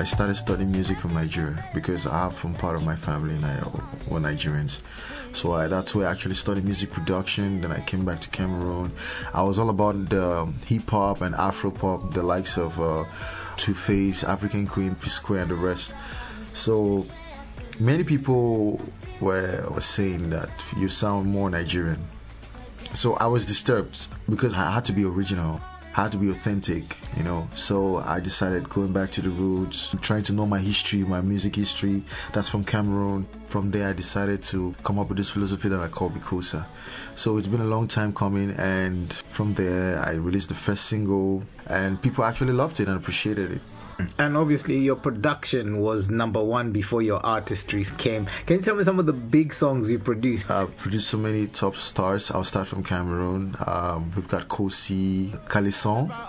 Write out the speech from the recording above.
started studying music from Nigeria because I have from part of my family were Nigerians. So that's where I actually studied music production. Then I came back to Cameroon. I was all about the hip hop and Afro pop, the likes of Two Face, African Queen, P Square, and the rest. So many people were saying that you sound more Nigerian. So I was disturbed because I had to be original, had to be authentic, So I decided going back to the roots, trying to know my history, my music history. That's from Cameroon. From there, I decided to come up with this philosophy that I call Bikosa. So it's been a long time coming, and from there, I released the first single, and people actually loved it and appreciated it. And obviously your production was number one before your artistry came. Can you tell me some of the big songs you produced? I've produced so many top stars. I'll start from Cameroon. We've got Kosi, Kalisson.